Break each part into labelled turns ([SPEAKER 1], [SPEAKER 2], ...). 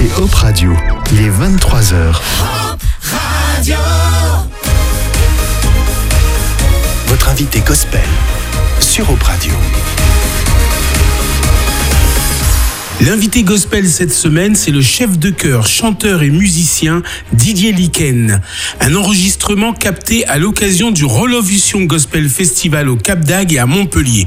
[SPEAKER 1] écoutez Hop Radio, il est 23h.
[SPEAKER 2] Hop Radio.
[SPEAKER 1] Votre invité gospel sur Hop Radio.
[SPEAKER 3] L'invité gospel cette semaine, c'est le chef de chœur, chanteur et musicien Didier Liken. Un enregistrement capté à l'occasion du Rolovision Gospel Festival au Cap d'Agde et à Montpellier.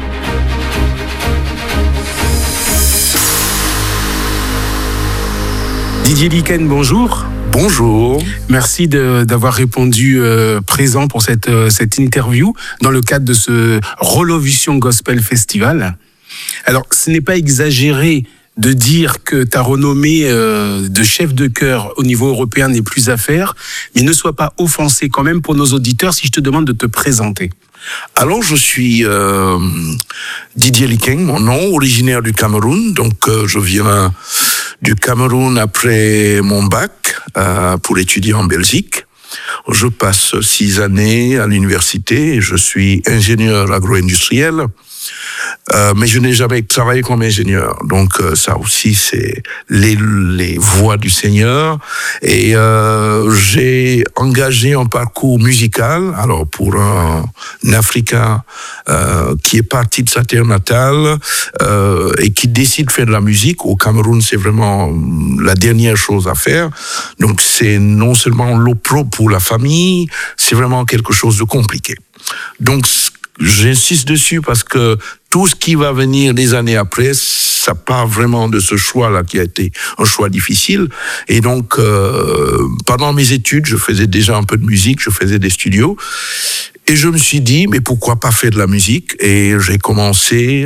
[SPEAKER 3] Didier Liken, bonjour.
[SPEAKER 4] Bonjour.
[SPEAKER 3] Merci d'avoir répondu présent pour cette interview dans le cadre de ce Rolovision Gospel Festival. Alors, ce n'est pas exagéré de dire que ta renommée de chef de chœur au niveau européen n'est plus à faire, mais ne sois pas offensé quand même pour nos auditeurs si je te demande de te présenter.
[SPEAKER 4] Alors, je suis Didier Liken, mon nom, originaire du Cameroun. Donc, je viens du Cameroun après mon bac pour étudier en Belgique. Je passe 6 années à l'université et je suis ingénieur agro-industriel. Mais je n'ai jamais travaillé comme ingénieur. Donc ça aussi, c'est les voies du Seigneur. Et j'ai engagé un parcours musical. Alors pour un Africain qui est parti de sa terre natale et qui décide de faire de la musique, au Cameroun, c'est vraiment la dernière chose à faire. Donc c'est non seulement l'opprobre pour la famille, c'est vraiment quelque chose de compliqué. Donc j'insiste dessus parce que tout ce qui va venir des années après, ça part vraiment de ce choix-là qui a été un choix difficile. Et donc, pendant mes études, je faisais déjà un peu de musique, je faisais des studios. Et je me suis dit, mais pourquoi pas faire de la musique? Et j'ai commencé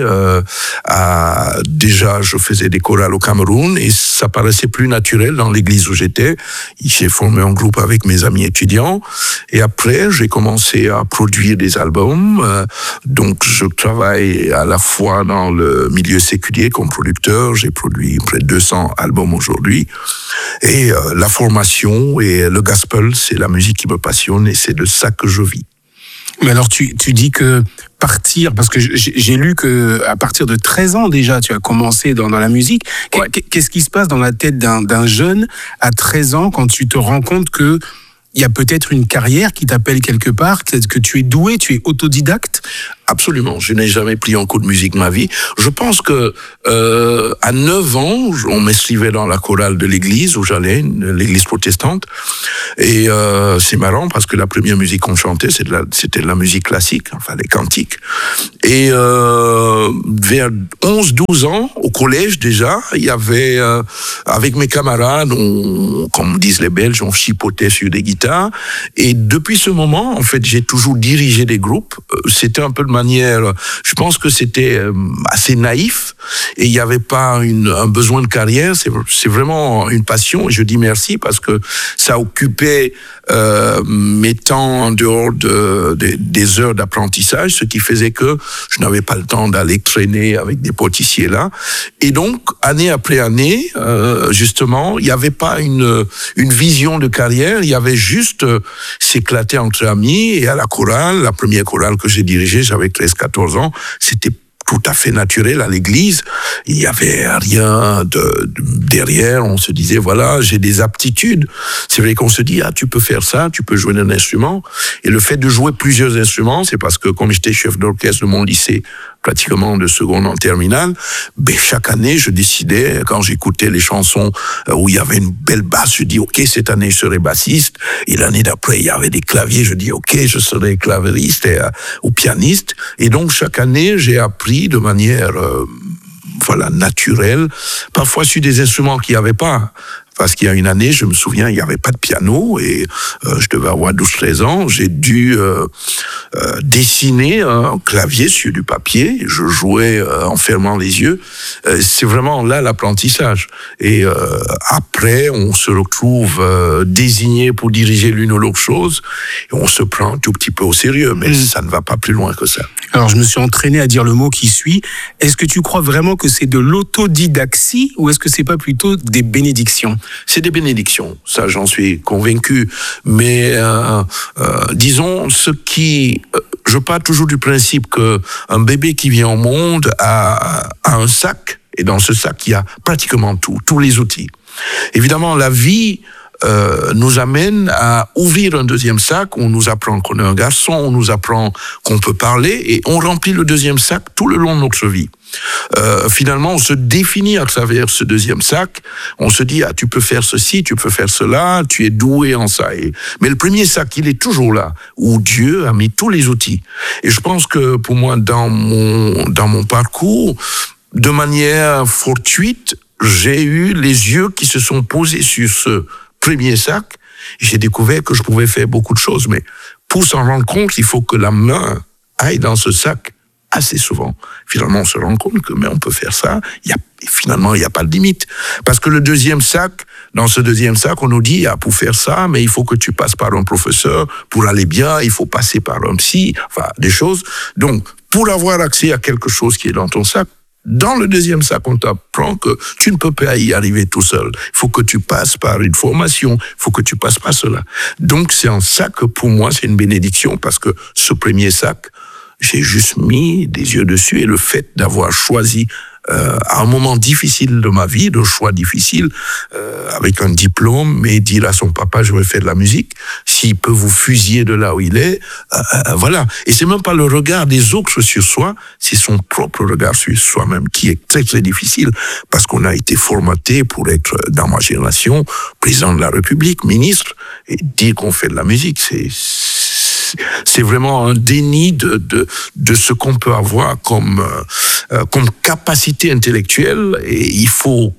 [SPEAKER 4] déjà, je faisais des chorales au Cameroun et ça paraissait plus naturel dans l'église où j'étais. J'ai formé un groupe avec mes amis étudiants. Et après, j'ai commencé à produire des albums. Donc, je travaille à la fois dans le milieu séculier comme producteur. J'ai produit près de 200 albums aujourd'hui. Et la formation et le gospel, c'est la musique qui me passionne et c'est de ça que je vis.
[SPEAKER 3] Mais alors tu dis que partir, parce que j'ai lu que à partir de 13 ans déjà, tu as commencé dans la musique. Ouais. Qu'est-ce qui se passe dans la tête d'un jeune à 13 ans quand tu te rends compte que il y a peut-être une carrière qui t'appelle quelque part, que tu es doué, tu es autodidacte?
[SPEAKER 4] Absolument, je n'ai jamais pris en cours de musique ma vie. Je pense que à 9 ans, on m'inscrivait dans la chorale de l'église où j'allais, l'église protestante. Et c'est marrant parce que la première musique qu'on chantait, c'était de la musique classique, enfin les cantiques. Et vers 11-12 ans, au collège déjà, il y avait, avec mes camarades, comme disent les Belges, on chipotait sur des guitares. Et depuis ce moment, en fait, j'ai toujours dirigé des groupes. C'était un peu de manière, je pense que c'était assez naïf et il n'y avait pas un besoin de carrière, c'est vraiment une passion et je dis merci parce que ça occupait mes temps en dehors des heures d'apprentissage, ce qui faisait que je n'avais pas le temps d'aller traîner avec des potissiers là. Et donc, année après année, justement, il n'y avait pas une vision de carrière, il y avait juste s'éclater entre amis et à la chorale, la première chorale que j'ai dirigée, j'avais 13-14 ans, c'était tout à fait naturel à l'église. Il n'y avait rien derrière. On se disait, voilà, j'ai des aptitudes. C'est vrai qu'on se dit, tu peux faire ça, tu peux jouer un instrument. Et le fait de jouer plusieurs instruments, c'est parce que comme j'étais chef d'orchestre de mon lycée, pratiquement de seconde en terminale, chaque année, je décidais, quand j'écoutais les chansons où il y avait une belle basse, je dis, OK, cette année, je serai bassiste. Et l'année d'après, il y avait des claviers, je dis, OK, je serai clavieriste ou pianiste. Et donc, chaque année, j'ai appris de manière, naturelle, parfois sur des instruments qu'il n'y avait pas. Parce qu'il y a une année, je me souviens, il n'y avait pas de piano et je devais avoir 12-13 ans. J'ai dû dessiner un clavier sur du papier. Je jouais en fermant les yeux. C'est vraiment là l'apprentissage. Et après, on se retrouve désigné pour diriger l'une ou l'autre chose. Et on se prend un tout petit peu au sérieux, mais ça ne va pas plus loin que ça.
[SPEAKER 3] Alors, je me suis entraîné à dire le mot qui suit. Est-ce que tu crois vraiment que c'est de l'autodidaxie ou est-ce que c'est pas plutôt des bénédictions?
[SPEAKER 4] C'est des bénédictions, ça j'en suis convaincu. Mais disons, je pars toujours du principe que un bébé qui vient au monde a un sac, et dans ce sac il y a pratiquement tous les outils. Évidemment, la vie nous amène à ouvrir un deuxième sac. On nous apprend qu'on est un garçon, on nous apprend qu'on peut parler, et on remplit le deuxième sac tout le long de notre vie. Finalement, on se définit à travers ce deuxième sac. On se dit, tu peux faire ceci, tu peux faire cela, tu es doué en ça. Mais le premier sac, il est toujours là, où Dieu a mis tous les outils. Et je pense que pour moi, dans mon parcours, de manière fortuite, j'ai eu les yeux qui se sont posés sur ce premier sac. J'ai découvert que je pouvais faire beaucoup de choses, mais pour s'en rendre compte, il faut que la main aille dans ce sac assez souvent. Finalement, on se rend compte que, mais on peut faire ça. Finalement, il n'y a pas de limite. Parce que le deuxième sac, dans ce deuxième sac, on nous dit, pour faire ça, mais il faut que tu passes par un professeur. Pour aller bien, il faut passer par un psy. Enfin, des choses. Donc, pour avoir accès à quelque chose qui est dans ton sac, dans le deuxième sac, on t'apprend que tu ne peux pas y arriver tout seul. Il faut que tu passes par une formation. Il faut que tu passes par cela. Donc, c'est un sac que, pour moi, c'est une bénédiction, parce que ce premier sac, j'ai juste mis des yeux dessus, et le fait d'avoir choisi à un moment difficile de ma vie, de choix difficile, avec un diplôme, mais dire à son papa, je vais faire de la musique, s'il peut vous fusiller de là où il est, voilà. Et c'est même pas le regard des autres sur soi, c'est son propre regard sur soi-même, qui est très très difficile, parce qu'on a été formaté pour être, dans ma génération, président de la République, ministre, et dire qu'on fait de la musique, c'est vraiment un déni de ce qu'on peut avoir comme capacité intellectuelle, et il faut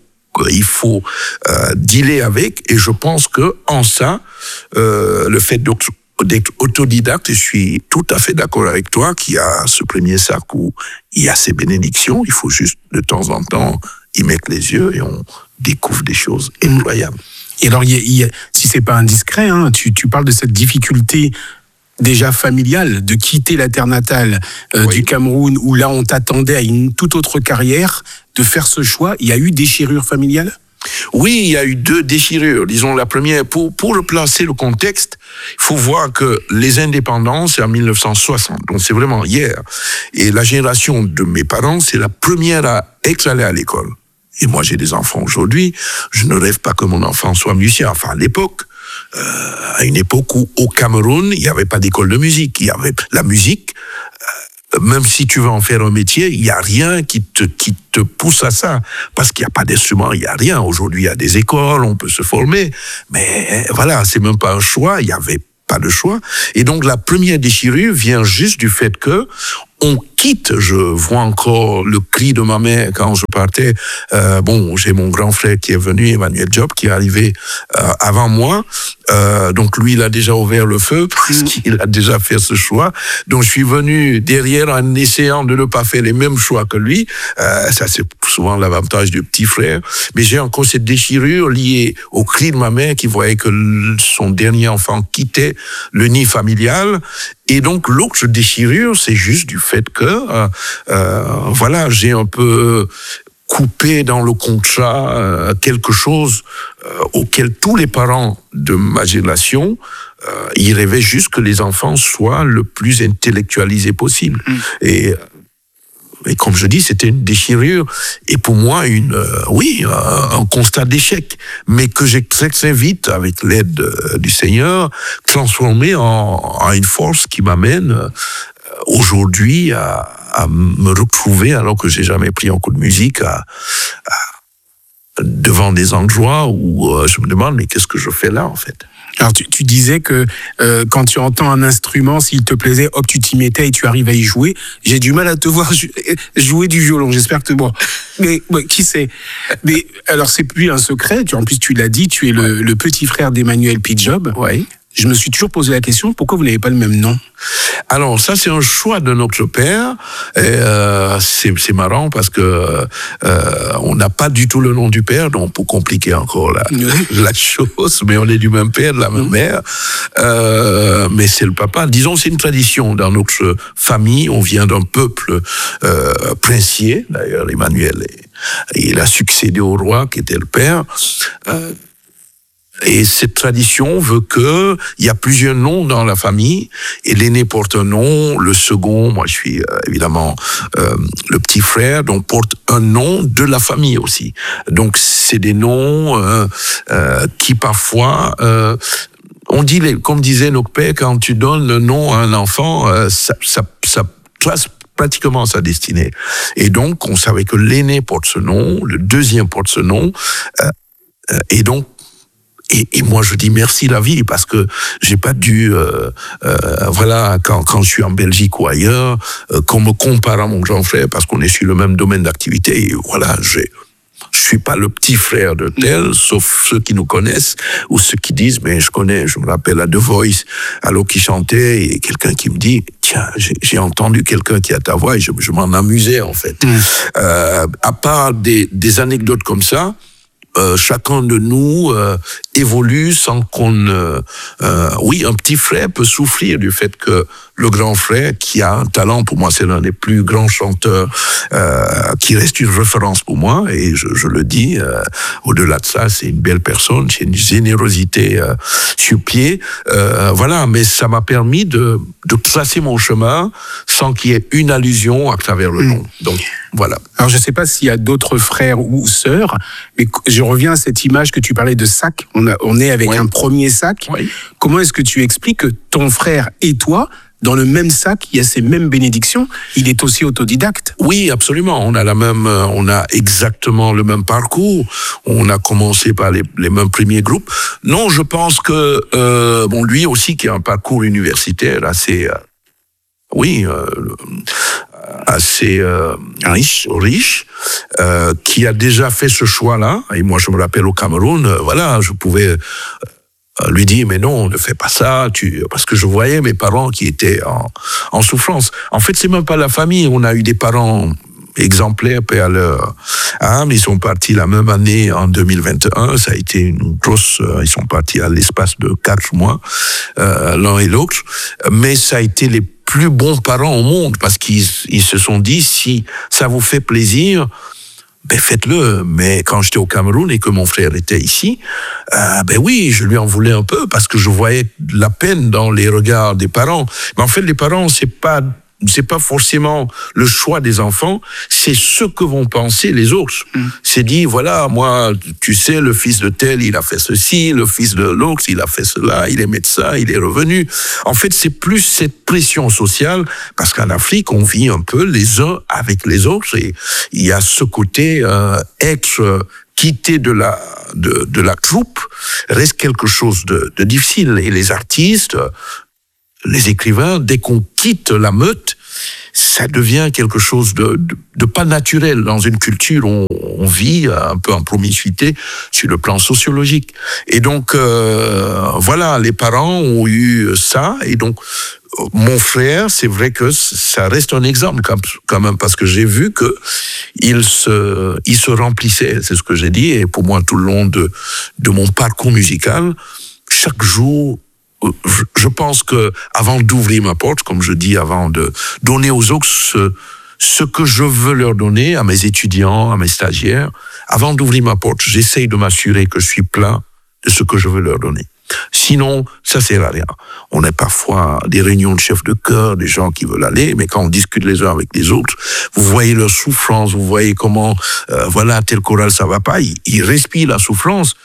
[SPEAKER 4] dealer avec. Et je pense que en ça, le fait d'être autodidacte, je suis tout à fait d'accord avec toi qu'il y a ce premier sac où il y a ces bénédictions. Il faut juste de temps en temps y mettre les yeux, et on découvre des choses incroyables.
[SPEAKER 3] Et alors, si c'est pas indiscret, hein, tu parles de cette difficulté déjà familiale, de quitter la terre natale du Cameroun, où là on t'attendait à une toute autre carrière, de faire ce choix. Il y a eu déchirure familiale ?
[SPEAKER 4] Oui, il y a eu 2 déchirures. Disons, la première, pour replacer le contexte, il faut voir que les indépendances, c'est en 1960, donc c'est vraiment hier. Et la génération de mes parents, c'est la première à être allée à l'école. Et moi, j'ai des enfants aujourd'hui, je ne rêve pas que mon enfant soit musicien. Enfin, à l'époque, à une époque où au Cameroun, il n'y avait pas d'école de musique. Il y avait la musique, même si tu veux en faire un métier, il n'y a rien qui te pousse à ça. Parce qu'il n'y a pas d'instrument, il n'y a rien. Aujourd'hui, il y a des écoles, on peut se former. Mais voilà, c'est même pas un choix, il n'y avait pas de choix. Et donc, la première déchirure vient juste du fait que on quitte, je vois encore le cri de ma mère quand je partais. J'ai mon grand frère qui est venu, Emmanuel Job, qui est arrivé avant moi. Donc lui, il a déjà ouvert le feu parce qu'il a déjà fait ce choix. Donc je suis venu derrière en essayant de ne pas faire les mêmes choix que lui. Ça, c'est souvent l'avantage du petit frère. Mais j'ai encore cette déchirure liée au cri de ma mère qui voyait que son dernier enfant quittait le nid familial. Et donc l'autre déchirure, c'est juste du fait que j'ai un peu coupé dans le contrat quelque chose auquel tous les parents de ma génération ils rêvaient juste que les enfants soient le plus intellectualisés possible. Et comme je dis, c'était une déchirure et pour moi un constat d'échec, mais que j'ai très très vite, avec l'aide du Seigneur, transformé en une force qui m'amène aujourd'hui à me retrouver, alors que j'ai jamais pris un coup de musique, devant des endroits où je me demande mais qu'est-ce que je fais là en fait.
[SPEAKER 3] Alors tu disais que quand tu entends un instrument, s'il te plaisait, hop, tu t'y mettais et tu arrives à y jouer. J'ai du mal à te voir jouer du violon. J'espère que mais qui sait. Mais alors c'est plus un secret. En plus tu l'as dit, tu es le petit frère d'Emmanuel P. Job.
[SPEAKER 4] Ouais.
[SPEAKER 3] Je me suis toujours posé la question, pourquoi vous n'avez pas le même nom ?
[SPEAKER 4] Alors ça, c'est un choix de notre père. Et, c'est marrant parce que on n'a pas du tout le nom du père, donc pour compliquer encore la chose, mais on est du même père, de la même mère. Mais c'est le papa. Disons, c'est une tradition dans notre famille. On vient d'un peuple princier. D'ailleurs, Emmanuel, il a succédé au roi qui était le père. Et cette tradition veut que il y a plusieurs noms dans la famille et l'aîné porte un nom, le second, moi je suis évidemment le petit frère, donc porte un nom de la famille aussi. Donc c'est des noms qui parfois on dit, comme disait nos pères, quand tu donnes le nom à un enfant, ça trace pratiquement sa destinée. Et donc on savait que l'aîné porte ce nom, le deuxième porte ce nom, et donc et moi je dis merci la vie parce que j'ai pas dû voilà quand je suis en Belgique ou ailleurs qu'on me compare à mon grand frère parce qu'on est sur le même domaine d'activité et voilà je suis pas le petit frère de tel, sauf ceux qui nous connaissent ou ceux qui disent mais je me rappelle à The Voice, Allo qui chantait et quelqu'un qui me dit tiens j'ai entendu quelqu'un qui a ta voix et je m'en amusais en fait. À part des anecdotes comme ça. Chacun de nous évolue sans qu'on... oui, un petit frère peut souffrir du fait que le grand frère, qui a un talent, pour moi c'est l'un des plus grands chanteurs, qui reste une référence pour moi, et je le dis, au-delà de ça, c'est une belle personne, c'est une générosité sur pied, voilà, mais ça m'a permis de tracer mon chemin sans qu'il y ait une allusion à travers le nom. Donc, voilà.
[SPEAKER 3] Alors, je ne sais pas s'il y a d'autres frères ou sœurs, mais je reviens à cette image que tu parlais de sac. On est avec un premier sac. Oui. Comment est-ce que tu expliques que ton frère et toi, dans le même sac, il y a ces mêmes bénédictions? Il est aussi autodidacte.
[SPEAKER 4] Oui, absolument. On a exactement le même parcours. On a commencé par les mêmes premiers groupes. Non, je pense que lui aussi qui a un parcours universitaire assez assez riche, qui a déjà fait ce choix-là. Et moi, je me rappelle au Cameroun, je pouvais lui dire mais non, ne fais pas ça, parce que je voyais mes parents qui étaient en souffrance. En fait, c'est même pas la famille. On a eu des parents exemplaires, paix à leur âme. Ils sont partis la même année en 2021. Ça a été une grosse. Ils sont partis à l'espace de 4 mois, l'un et l'autre. Mais ça a été les plus bons parents au monde parce qu'ils se sont dit si ça vous fait plaisir, ben faites-le. Mais quand j'étais au Cameroun et que mon frère était ici, oui, je lui en voulais un peu parce que je voyais la peine dans les regards des parents. Mais en fait, les parents, c'est pas forcément le choix des enfants, c'est ce que vont penser les autres. C'est dit, voilà, moi, tu sais, le fils de tel, il a fait ceci, le fils de l'autre, il a fait cela, il est médecin, il est revenu. En fait, c'est plus cette pression sociale, parce qu'en Afrique, on vit un peu les uns avec les autres, et il y a ce côté être quitté de la troupe reste quelque chose de difficile. Et les artistes, les écrivains, dès qu'on quitte la meute, ça devient quelque chose de pas naturel dans une culture où on vit un peu en promiscuité sur le plan sociologique. Et donc, les parents ont eu ça. Et donc, mon frère, c'est vrai que ça reste un exemple quand même, parce que j'ai vu que il se remplissait, c'est ce que j'ai dit. Et pour moi, tout le long de mon parcours musical, chaque jour, je pense que avant d'ouvrir ma porte, comme je dis, avant de donner aux autres ce que je veux leur donner, à mes étudiants, à mes stagiaires, avant d'ouvrir ma porte, j'essaye de m'assurer que je suis plein de ce que je veux leur donner. Sinon, ça sert à rien. On a parfois des réunions de chefs de chœur, des gens qui veulent aller, mais quand on discute les uns avec les autres, vous voyez leur souffrance, vous voyez comment, tel choral ça va pas, ils respirent la souffrance.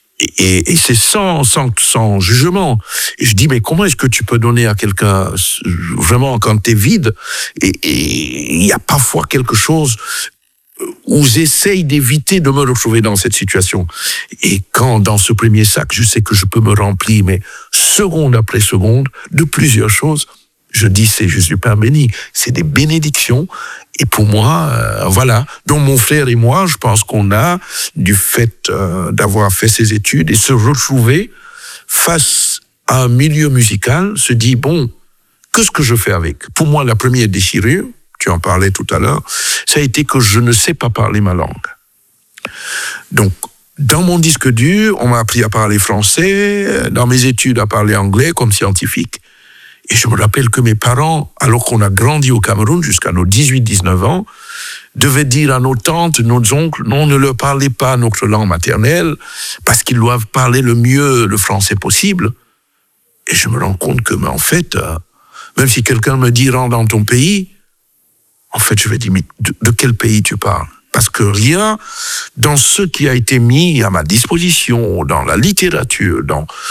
[SPEAKER 4] Et c'est sans jugement. Et je dis, mais comment est-ce que tu peux donner à quelqu'un vraiment quand t'es vide? Et il y a parfois quelque chose où j'essaye d'éviter de me retrouver dans cette situation. Et quand, dans ce premier sac, je sais que je peux me remplir, mais seconde après seconde, de plusieurs choses, je dis, c'est Jésus Père béni. C'est des bénédictions. Et pour moi, Donc mon frère et moi, je pense qu'on a, du fait d'avoir fait ces études et se retrouver face à un milieu musical, se dit, bon, qu'est-ce que je fais avec? Pour moi, la première déchirure, tu en parlais tout à l'heure, ça a été que je ne sais pas parler ma langue. Donc, dans mon disque dur, on m'a appris à parler français, dans mes études à parler anglais comme scientifique. Et je me rappelle que mes parents, alors qu'on a grandi au Cameroun jusqu'à nos 18-19 ans, devaient dire à nos tantes, nos oncles, non, ne leur parlez pas notre langue maternelle, parce qu'ils doivent parler le mieux le français possible. Et je me rends compte que, mais en fait, même si quelqu'un me dit « rentre dans ton pays », en fait, je vais dire « mais de quel pays tu parles ?» Parce que rien dans ce qui a été mis à ma disposition, dans la littérature,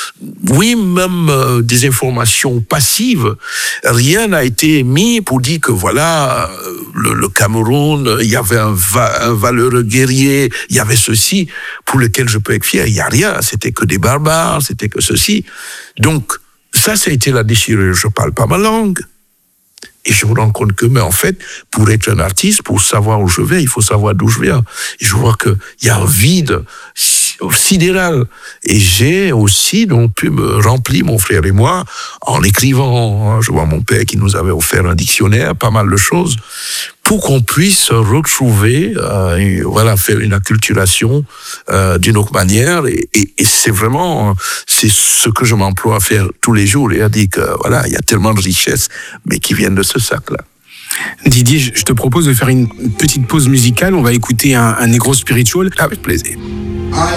[SPEAKER 4] même des informations passives, rien n'a été mis pour dire que voilà, le Cameroun, il y avait un valeureux guerrier, il y avait ceci, pour lequel je peux être fier. Il n'y a rien, c'était que des barbares, c'était que ceci. Donc, ça a été la déchirure. Je parle pas ma langue. Et je me rends compte que, mais en fait, pour être un artiste, pour savoir où je vais, il faut savoir d'où je viens. Et je vois qu'il y a un vide sidéral. Et j'ai aussi donc pu me remplir, mon frère et moi, en écrivant. Je vois mon père qui nous avait offert un dictionnaire, pas mal de choses, pour qu'on puisse retrouver, faire une acculturation d'une autre manière. Et c'est vraiment, c'est ce que je m'emploie à faire tous les jours. Et à dire que voilà, il y a tellement de richesses, mais qui viennent de ce sac-là.
[SPEAKER 3] Didier, je te propose de faire une petite pause musicale. On va écouter un Negro Spiritual.
[SPEAKER 4] Avec plaisir.